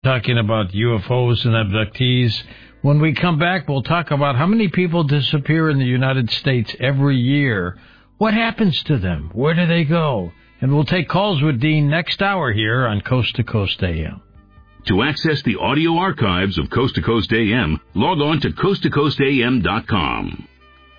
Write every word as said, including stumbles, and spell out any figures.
talking about U F Os and abductees. When we come back, we'll talk about how many people disappear in the United States every year. What happens to them? Where do they go? And we'll take calls with Dean next hour here on Coast to Coast A M. To access the audio archives of Coast to Coast A M, log on to coast to coast a m dot com.